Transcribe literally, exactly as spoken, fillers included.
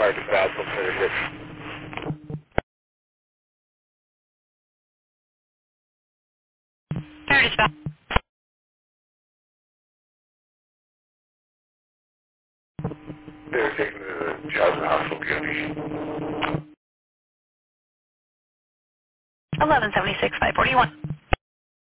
five dispatch, one thirty-six. Fire dispatch. They were taken to the Jasmine Hospital, B O D. eleven seventy-six, five forty-one.